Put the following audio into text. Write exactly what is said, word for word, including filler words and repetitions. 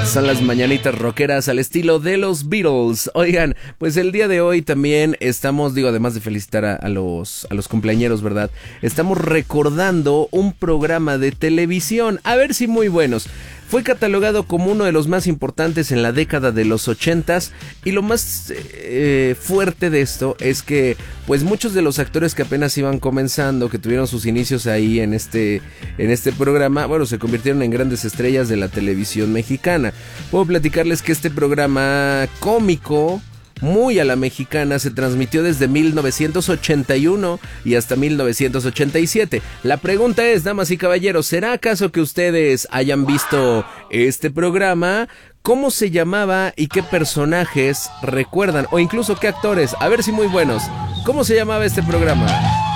Son las mañanitas rockeras al estilo de los Beatles. Oigan, pues el día de hoy también estamos, digo, además de felicitar a, a los a los cumpleañeros, ¿verdad? Estamos recordando un programa de televisión, a ver si muy buenos. Fue catalogado como uno de los más importantes en la década de los ochentas, y lo más eh, fuerte de esto es que pues muchos de los actores que apenas iban comenzando, que tuvieron sus inicios ahí en este, en este programa, bueno, se convirtieron en grandes estrellas de la televisión mexicana. Puedo platicarles que este programa cómico, muy a la mexicana, se transmitió desde mil novecientos ochenta y uno y hasta mil novecientos ochenta y siete. La pregunta es, damas y caballeros, ¿será acaso que ustedes hayan visto este programa? ¿Cómo se llamaba y qué personajes recuerdan? O incluso qué actores, a ver si muy buenos. ¿Cómo se llamaba este programa?